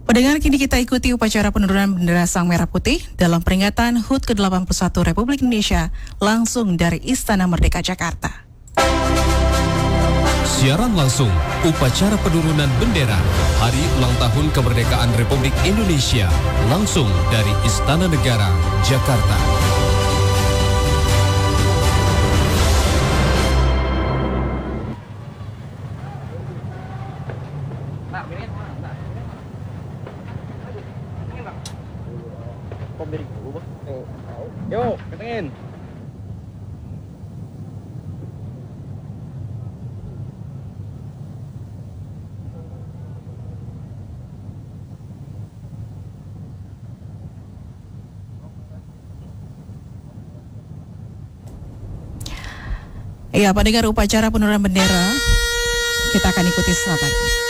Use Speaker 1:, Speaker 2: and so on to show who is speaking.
Speaker 1: Pendengar, kini kita ikuti upacara penurunan bendera Sang Merah Putih dalam peringatan HUT ke-81 Republik Indonesia langsung dari Istana Merdeka Jakarta.
Speaker 2: Siaran langsung upacara penurunan bendera Hari Ulang Tahun Kemerdekaan Republik Indonesia langsung dari Istana Negara, Jakarta.
Speaker 3: Yuk, ketengin.
Speaker 1: Iya, pendengar, upacara penurunan bendera kita akan ikuti sesaat lagi.